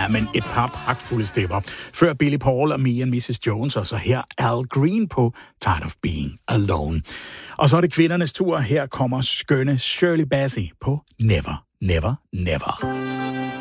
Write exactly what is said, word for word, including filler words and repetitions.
Ja, men et par pragtfulde stemmer. Før Billy Paul og Me and missus Jones, og så her Al Green på Tired of Being Alone. Og så er det kvindernes tur. Her kommer skønne Shirley Bassey på Never, Never, Never.